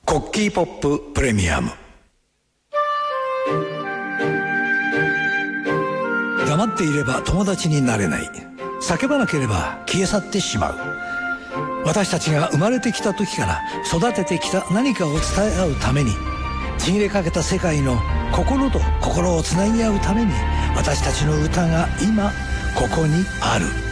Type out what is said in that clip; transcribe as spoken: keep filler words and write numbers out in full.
コッキーポッププレミアム。黙っていれば友達になれない。叫ばなければ消え去ってしまう。私たちが生まれてきた時から育ててきた何かを伝え合うために、ちぎれかけた世界の心と心をつなぎ合うために、私たちの歌が今ここにある。